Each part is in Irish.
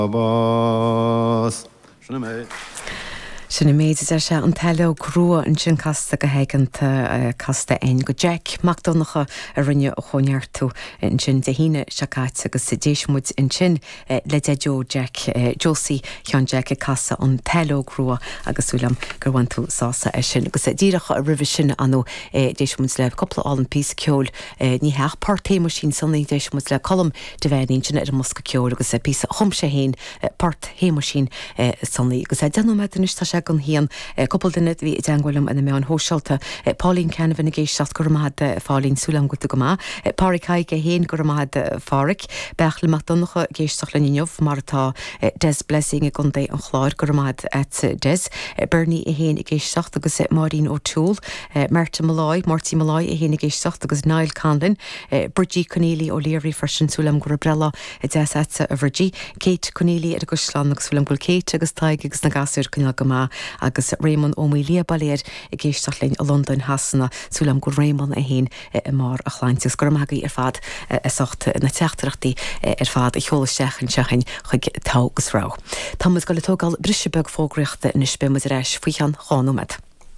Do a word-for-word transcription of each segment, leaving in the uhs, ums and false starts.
Boss. Sinna méid. Sinna méid is ar se an taile grua an sin casta go héiganta casta ein go Jack Macdonacha a rinne a choneartú in sin de híine seacaite agus sa déismúid in sin le dejo Jack Josie Sean Jack a casa an taile grua agus úlam gur bhain tú sása é sin agus díracha a rih sin anú déismúid le coppla all an pís ceol ní heach partéimo sin sanna déismúid le colm de bhéín sin ar a mosca ceol agus pí chumse héin part héimo sin sanna agus denúid in istá se gan hían couple dinne bhí i dangolum in mé an hóseilta Pauline Canavan a géisteach gur mahad fálín súlam go go má Páricaig a héin gur mahad fáric bechla Macdonacha géisteach le níomh mar tá Des Blessing a gundé an chláir gur mahad et Des Bernie a héin a géisteach agus Maureen O'Toole Marta Malloy Marty Malloy a héin a géisteach agus Niall Conlon Bridgie Connelly O'Leary fersin súlam gur brella a des et a Virgie Kate Connelly a Guslan agus súlam gul Kate agus taig agus na gasúr cynnig go má agus Raymond O'Melia Baléir i géisteach lein a London hasanna súlam go Raymond a héin i mar a chláintis gur magaí ar fad a socht na teachtarachtaí ar fad i cheolaisteach an seachain chuig tágus rá. Támas go le tógáil brisebeg fógreachta in isbemas reis faoichan cháúmad.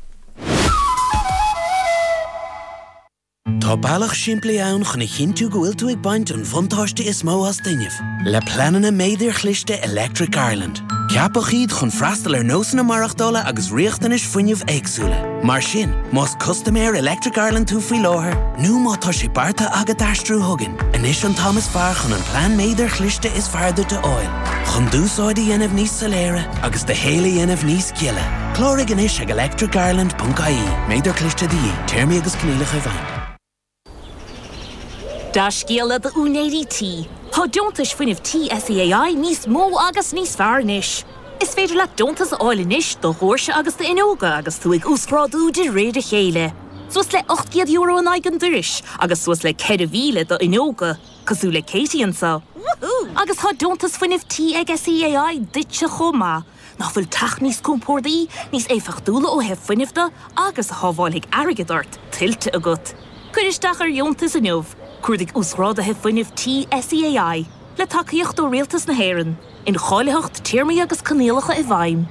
Tá bailach siimplí ann chuna chinú go bhfuil tú ag baint an bhuntáiste is mó as dainmh. Le planana méidir chlichte Electric Ireland. Ceapach iad chun freastal ar nósanna marachtála agus riachtanis fuinneamh éagsúla. Mar sin, más customéir Electric Ireland tú faoi láthair, nó má tá sé barta agad aistrú thugann. Inis an Thomas Barr chun an plan méidir chlichte is feardir de oil. Chun dúsáid i dhéanamh níos saléire agus de chéile dhéanamh níos ciile. Clórig inis ag electric ireland dot I E. Méidir cliste di, téirmí agus cnílach a bhain. Da scéala de únéirí tí. Tá diontas fuinneamh T S E A I níos mó agus níos fearr inis. Is féidir le diontas áil inis do thuirse agus de inóga agus tú ag úscráidú de réad a chéile. Suas le ocht gcéad euro an aigen duris agus suas le cead mhíle do inóga cosú le Katie ansa. Agus tá diontas fuinneamh T ag S E A I ditse chomá. Nach bhfuil teach níos compórdaí níos éifeach dúla ó heh fuinneamhta agus a thábháil ag airgeadart tilte agat. Cuiristeach ar diontas inómh. Cuirdig úsráda hef fuinneamh T S E A I le takeíocht ó rialtas na héireann in cháileacht tíirmí agus canéalacha i bhaim.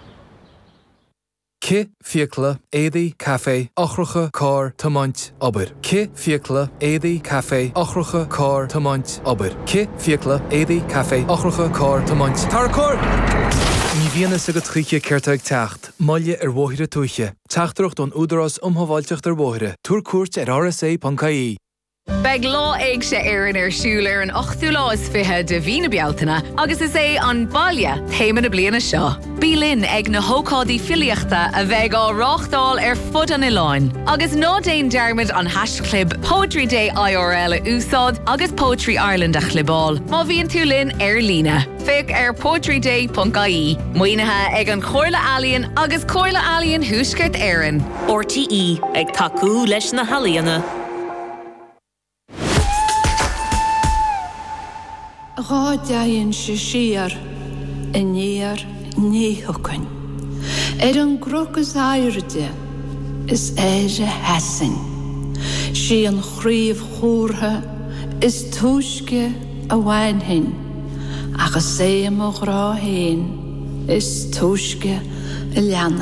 Ci fiacla édaí café ochracha cár tamáint obair. Ci fiacla édaí café ochracha cár tamáint obair. Ci fiacla édaí café ochracha cár tamáint. Tar cór! Ní bhíana sa go tríe ceirta ag teacht, maille ar bmhóithre tuaiche. Teachtareacht don údarás umthábháilteacht ar bmhóithre. Túr cuairt ar R S A dot I E. Beg lá ag sé éireann ar siúil ar an ochtú lá is fiche de bhína bealtaine, agus is é an baile téime na bliana seo. Bílinn ag na hócádaí filiachta a bheith á ráchtáil ar fud an iláin. Agus ná déon dearmid an hashtag Poetry Day I R L a úsáid agus Poetry Ireland a chlibáil. Má bhíonn tú linn ar lína. Fic ar poetry day dot I E. Muoinethe ag an Chomhairle Ealaíon agus Chomhairle Ealaíon thuaisceart éireann. R T E ag tacú leis na halaíonna. Rádaíonn sé siar i níor níhucain. Ar an grochas airde is éire hesin. Sí an chríomh chóirtha is túisce a bhainhin, agus é mo rá héin is túisce i leanna.